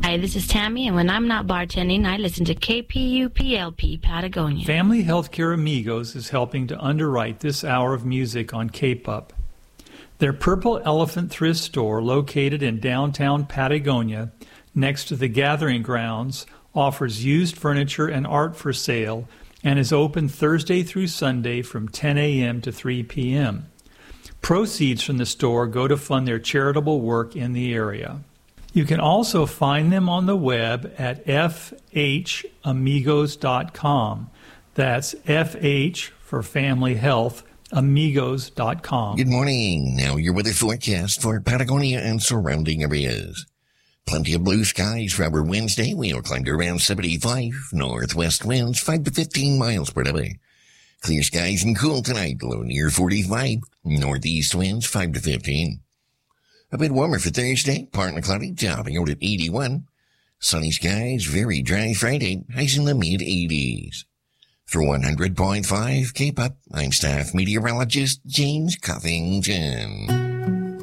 Hi, this is Tammy, and when I'm not bartending, I listen to KPUPLP Patagonia. Family Healthcare Amigos is helping to underwrite this hour of music on K-Pup. Their Purple Elephant thrift store, located in downtown Patagonia, next to the Gathering Grounds, offers used furniture and art for sale and is open Thursday through Sunday from 10 a.m. to 3 p.m. Proceeds from the store go to fund their charitable work in the area. You can also find them on the web at fhamigos.com. That's FH for Family Health, amigos.com. Good morning. Now your weather forecast for Patagonia and surrounding areas. Plenty of blue skies for our Wednesday. We'll climb to around 75. Northwest winds 5 to 15 miles per hour. Clear skies and cool tonight, low near 45. Northeast winds 5 to 15. A bit warmer for Thursday, partly cloudy, topping out at 81. Sunny skies, very dry Friday, highs in the mid-80s. For 100.5 K-Pop, I'm staff meteorologist James Covington.